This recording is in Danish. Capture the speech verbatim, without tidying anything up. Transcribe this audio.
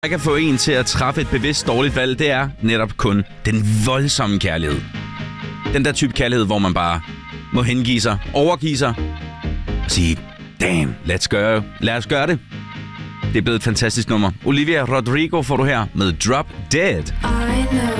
der kan få en til at træffe et bevidst dårligt valg, det er netop kun den voldsomme kærlighed. Den der type kærlighed, hvor man bare må hengive sig, overgive sig og sige, damn, let's gøre, lad os gøre det. Det er blevet et fantastisk nummer. Olivia Rodrigo får du her med Drop Dead.